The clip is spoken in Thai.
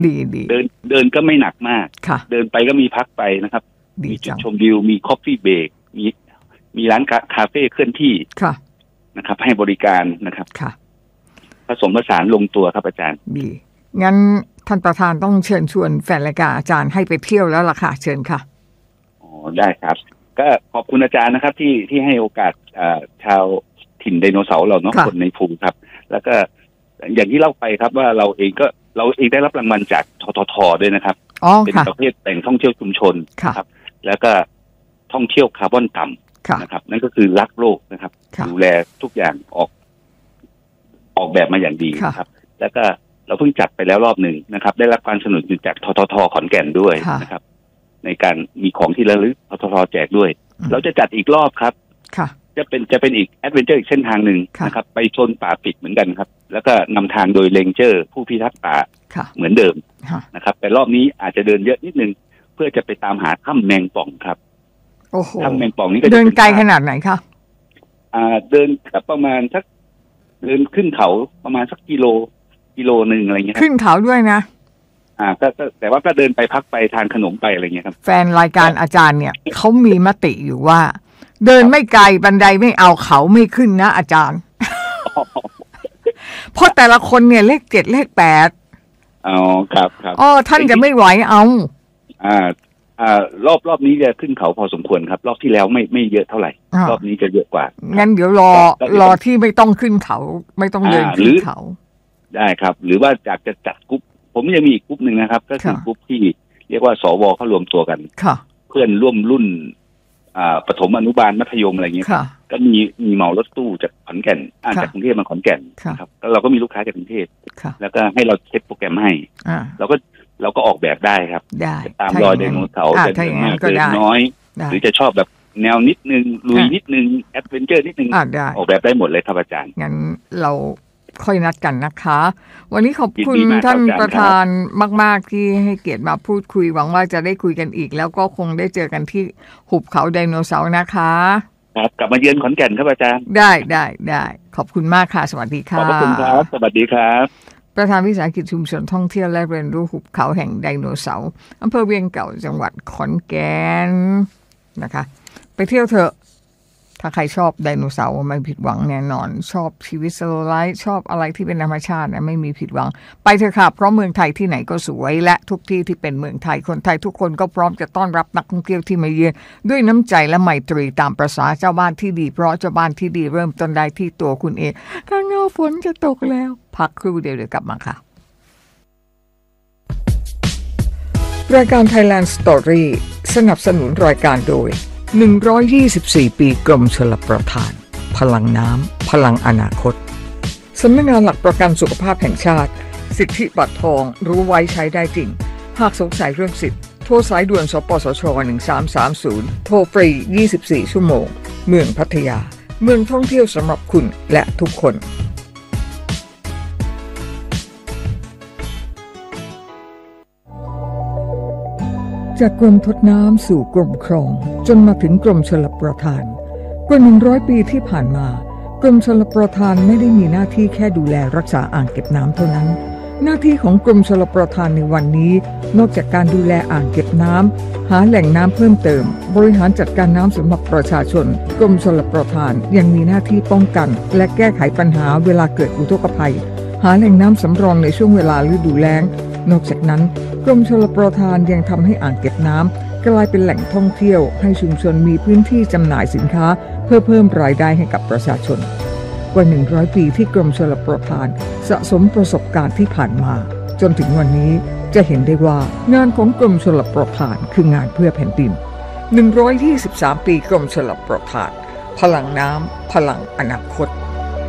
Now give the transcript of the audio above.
ดีเดินก็ไม่หนักมากเดินไปก็มีพักไปนะครับมีจุดชมวิวมีคอฟฟี่เบรกมีร้านคาเฟ่เคลื่อนที่นะครับให้บริการนะครับผสมผสานลงตัวครับอาจารย์ดีงั้นท่านประธานต้องเชิญชวนแฟนรายการอาจารย์ให้ไปเที่ยวแล้วล่ะค่ะเชิญค่ะอ๋อได้ครับก็ขอบคุณอาจารย์นะครับที่ให้โอกาสชาวถิ่นไดโนเสาร์เราเนาะคนในภูครับแล้วก็อย่างที่เล่าไปครับว่าเราเองได้รับรางวัลจากททท.ด้วยนะครับเป็นประเภทแหล่งท่องเที่ยวชุมชนครับแล้วก็ท่องเที่ยวคาร์บอนต่ำนะครับนั่นก็คือรักโลกนะครับดูแลทุกอย่างออกแบบมาอย่างดีครับแล้วก็เราเพิ่งจัดไปแล้วรอบหนึ่งนะครับได้รับการสนับสนุนจากททท.ขอนแก่นด้วยนะครับในการมีของที่ระลึกททท.แจกด้วยเราจะจัดอีกรอบครับจะเป็นอีกแอดเวนเจอร์อีกเส้นทางหนึ่งนะครับไปชนป่าปิดเหมือนกันครับแล้วก็นำทางโดยเรนเจอร์ผู้พิทักษ์ป่าเหมือนเดิมนะครับแต่รอบนี้อาจจะเดินเยอะนิดนึงเพื่อจะไปตามหาถ้ำแมงป่องครับถ้ำแมงป่องนี้ก็เดินไกลขนาดไหนคะเดินกับประมาณสักเดินขึ้นเขาประมาณสักกิโลนึงอะไรเงี้ยขึ้นเขาด้วยนะก็แต่ว่าก็เดินไปพักไปทานขนมไปอะไรเงี้ยครับแฟนรายการอาจารย์เนี่ยเขามีมติอยู่ว่าเดินไม่ไกลบันไดไม่เอาเขาไม่ขึ้นนะอาจารย์ เพราะแต่ละคนเนี่ยเลข7เลข8 อ๋อครับท่านจะไม่ไหวเอารอบนี้จะขึ้นเขาพอสมควรครับรอบที่แล้วไม่เยอะเท่าไหร่รอบนี้จะเยอะกว่างั้นเดี๋ยวรอที่ไม่ต้องขึ้นเขาไม่ต้องเดินขึ้นเขาได้ครับหรือว่าอยากจะจัดกรุ๊ปผมยังมีอีกกรุ๊ปหนึ่งนะครับก็คือกรุ๊ปที่เรียกว่าสวเขารวมตัวกันเพื่อนร่วมรุ่นประถมอนุบาลมัธยมอะไรเงี้ยก็มีเหมารถตู้จากขอนแก่นจากกรุงเทพมาขอนแก่นครับแล้วเราก็มีลูกค้าจากกรุงเทพแล้วก็ให้เราเช็คโปรแกรมให้เราก็ออกแบบได้ครับจะตามรอยไดโนเสาร์จะเดินมากเดินน้อยหรือจะชอบแบบแนวนิดนึงลุยนิดนึงแอดเวนเจอร์นิดนึงออกแบบได้หมดเลยครับอาจารย์งั้นเราค่อยนัดกันนะคะวันนี้ขอบคุณท่านประธานมากๆที่ให้เกียรติมาพูดคุยหวังว่าจะได้คุยกันอีกแล้วก็คงได้เจอกันที่หุบเขาไดโนเสาร์นะคะครับกลับมาเยือนขอนแก่นครับอาจารย์ได้ขอบคุณมากค่ะสวัสดีค่ะขอบคุณครับสวัสดีครับประธานวิสาหกิจชุมชนท่องเที่ยวและเรียนรู้หุบเขาแห่งไดโนเสาร์อำเภอเวียงเก่าจังหวัดขอนแก่นนะคะไปเที่ยวเถอะถ้าใครชอบไดโนเสาร์ไม่ผิดหวังแน่นอนชอบชีวิตสโลว์ไลฟ์ชอบอะไรที่เป็นธรรมชาตินะไม่มีผิดหวังไปเถอะค่ะเพราะเมืองไทยที่ไหนก็สวยและทุกที่ที่เป็นเมืองไทยคนไทยทุกคนก็พร้อมจะต้อนรับนักท่องเที่ยวที่มาเยือนด้วยน้ำใจและไมตรีตามประสาเจ้าบ้านที่ดีเพราะเจ้าบ้านที่ดีเริ่มต้นได้ที่ตัวคุณเองข้างนอกฝนจะตกแล้วพักครู่เดียวกลับมาค่ะรายการ Thailand Story สนับสนุนรายการโดย124 ปีกรมชลประทานพลังน้ำพลังอนาคตสำนักงานหลักประกันสุขภาพแห่งชาติสิทธิบัตรทองรู้ไว้ใช้ได้จริงหากสงสัยเรื่องสิทธิ์โทรสายด่วนสปสช1330โทรฟรี24ชั่วโมงเมืองพัทยาเมืองท่องเที่ยวสำหรับคุณและทุกคนจากกรมทดน้ำสู่กรมครองจนมาถึงกรมชลประทานกว่า100 ปีที่ผ่านมากรมชลประทานไม่ได้มีหน้าที่แค่ดูแลรักษาอ่างเก็บน้ำเท่านั้นหน้าที่ของกรมชลประทานในวันนี้นอกจากการดูแลอ่างเก็บน้ำหาแหล่งน้ำเพิ่มเติมบริหารจัดการน้ำสำหรับประชาชนกรมชลประทานยังมีหน้าที่ป้องกันและแก้ไขปัญหาเวลาเกิดอุทกภัยหาแหล่งน้ำสำรองในช่วงเวลาฤดูแล้งนอกจากนั้นกรมชลประทานยังทำให้อ่างเก็บน้ำกลายเป็นแหล่งท่องเที่ยวให้ชุมชนมีพื้นที่จำหน่ายสินค้าเพื่อเพิ่มรายได้ให้กับประชาชนกว่า100 ปีที่กรมชลประทานสะสมประสบการณ์ที่ผ่านมาจนถึงวันนี้จะเห็นได้ว่างานของกรมชลประทานคืองานเพื่อแผ่นดิน123 ปีกรมชลประทานพลังน้ำพลังอนาคต